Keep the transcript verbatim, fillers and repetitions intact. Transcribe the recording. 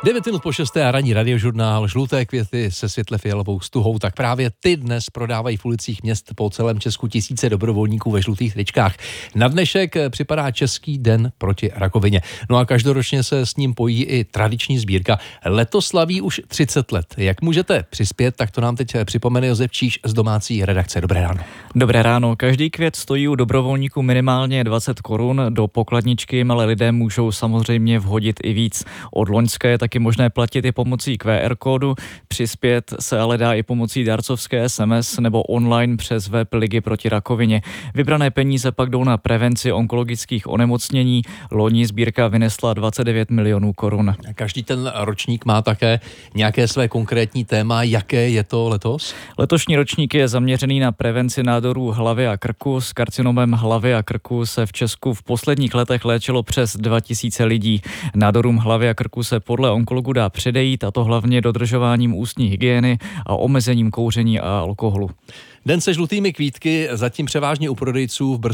devět minut po šesté a ranní radiožurnál Žluté květy se světle fialovou stuhou. Tak právě ty dnes prodávají v ulicích měst po celém Česku tisíce dobrovolníků ve žlutých tričkách. Na dnešek připadá Český den proti rakovině. No a každoročně se s ním pojí i tradiční sbírka. Letos slaví už třicet let. Jak můžete přispět, tak to nám teď připomene Josef Číš z domácí redakce. Dobré ráno. Dobré ráno. Každý květ stojí u dobrovolníků minimálně dvacet korun. Do pokladničky ale lidé můžou samozřejmě vhodit i víc. Od loňské je taky možné platit i pomocí Q R kódu. Přispět se ale dá i pomocí darcovské S M S nebo online přes web Ligy proti rakovině. Vybrané peníze pak jdou na prevenci onkologických onemocnění. Loni sbírka vynesla dvacet devět milionů korun. Každý ten ročník má také nějaké své konkrétní téma. Jaké je to letos? Letošní ročník je zaměřený na prevenci nádorů hlavy a krku. S karcinomem hlavy a krku se v Česku v posledních letech léčilo přes dva tisíce lidí. Nádorům hlavy a krku se podle onkologů dá předejít, a to hlavně dodržováním ústní hygieny a omezením kouření a alkoholu. Den se žlutými kvítky zatím převážně u prodejců v